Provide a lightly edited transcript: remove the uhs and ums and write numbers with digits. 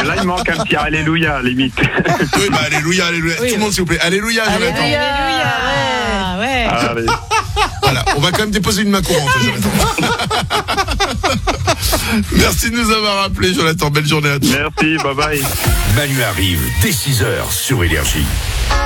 Là, il manque un petit alléluia, limite. Oui, bah, alléluia. Oui. Tout le monde, s'il vous plaît. Alléluia, Jonathan. Alléluia, ouais. Allez. Voilà, on va quand même déposer une main courante, Jonathan. Merci de nous avoir appelés, Jonathan. Belle journée à toi. Merci, bye bye. Manu arrive dès 6h sur Énergie.